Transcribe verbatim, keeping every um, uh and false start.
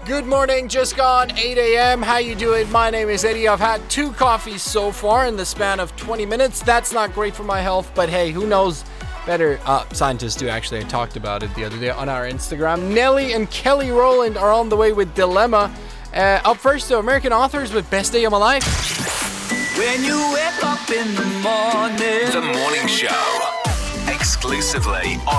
Good morning, just gone eight a.m. How you doing? My name is Eddie. I've had two coffees so far in the span of twenty minutes. That's not great for my health, but hey, who knows better? Uh, scientists do actually. I talked about it the other day on our Instagram. Nelly and Kelly Rowland are on the way with Dilemma. Uh, up first, though, American Authors with Best Day of My Life. When you wake up in the morning. The Morning Show. Exclusively on